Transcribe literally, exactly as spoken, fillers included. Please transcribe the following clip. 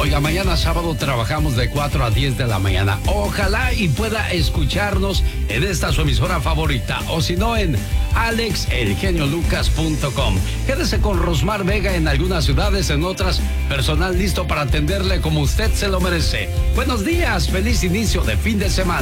Oiga, mañana sábado trabajamos de cuatro a diez de la mañana. Ojalá y pueda escucharnos en esta su emisora favorita, o si no en alex el genio lucas punto com. Quédese con Rosmar Vega en algunas ciudades, en otras personal listo para atenderle como usted se lo merece. Buenos días, feliz inicio de fin de semana.